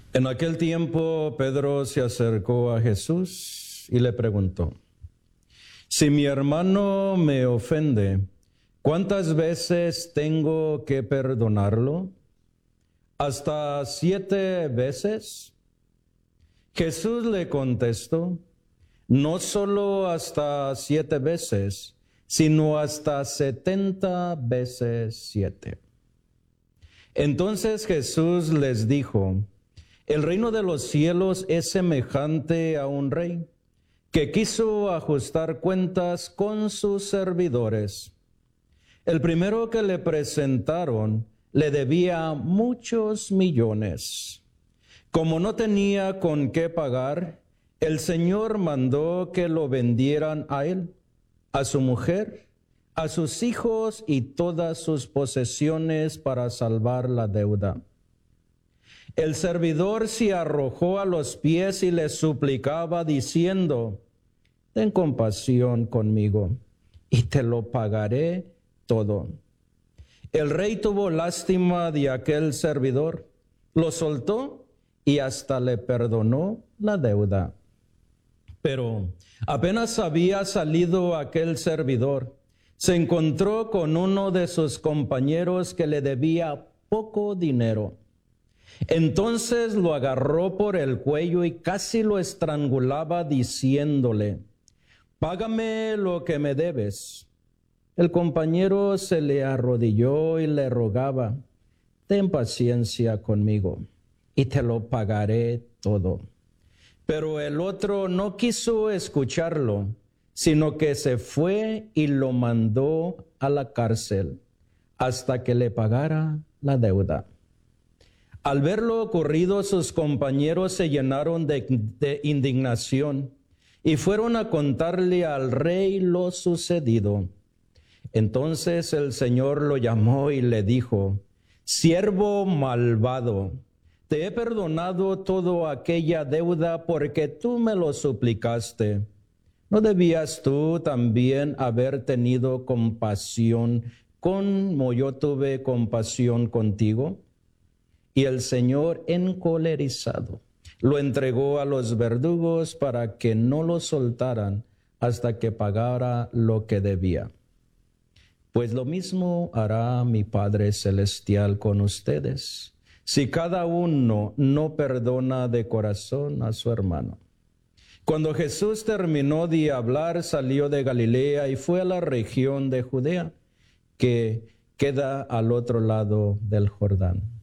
En aquel tiempo Pedro se acercó a Jesús y le preguntó: si mi hermano me ofende, ¿cuántas veces tengo que perdonarlo? ¿Hasta 7 veces? Jesús le contestó: no solo hasta 7 veces, sino hasta 70 veces 7. Entonces Jesús les dijo: el reino de los cielos es semejante a un rey que quiso ajustar cuentas con sus servidores. El primero que le presentaron le debía muchos millones. Como no tenía con qué pagar, el Señor mandó que lo vendieran a él, a su mujer, a sus hijos y todas sus posesiones para salvar la deuda. El servidor se arrojó a los pies y le suplicaba diciendo: ten compasión conmigo y te lo pagaré todo. El rey tuvo lástima de aquel servidor, lo soltó y hasta le perdonó la deuda. Pero apenas había salido aquel servidor, se encontró con uno de sus compañeros que le debía poco dinero. Entonces lo agarró por el cuello y casi lo estrangulaba diciéndole: págame lo que me debes. El compañero se le arrodilló y le rogaba: ten paciencia conmigo y te lo pagaré todo. Pero el otro no quiso escucharlo, sino que se fue y lo mandó a la cárcel hasta que le pagara la deuda. Al ver lo ocurrido, sus compañeros se llenaron de indignación y fueron a contarle al rey lo sucedido. Entonces el Señor lo llamó y le dijo: siervo malvado, te he perdonado toda aquella deuda porque tú me lo suplicaste. ¿No debías tú también haber tenido compasión como yo tuve compasión contigo? Y el Señor, encolerizado, lo entregó a los verdugos para que no lo soltaran hasta que pagara lo que debía. Pues lo mismo hará mi Padre Celestial con ustedes, si cada uno no perdona de corazón a su hermano. Cuando Jesús terminó de hablar, salió de Galilea y fue a la región de Judea, que queda al otro lado del Jordán.